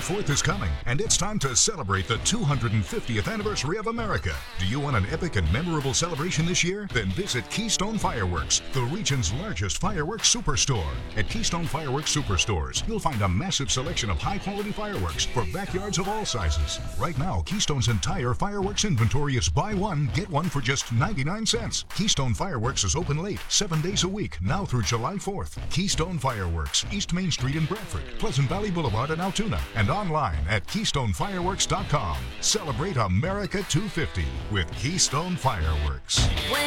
4th is coming, and it's time to celebrate the 250th anniversary of America. Do you want an epic and memorable celebration this year? Then visit Keystone Fireworks, the region's largest fireworks superstore. At Keystone Fireworks Superstores, you'll find a massive selection of high-quality fireworks for backyards of all sizes. Right now, Keystone's entire fireworks inventory is buy one, get one for just 99 cents. Keystone Fireworks is open late, 7 days a week, now through July 4th. Keystone Fireworks, East Main Street in Bradford, Pleasant Valley Boulevard in Altoona, and online at KeystoneFireworks.com. Celebrate America 250 with Keystone Fireworks.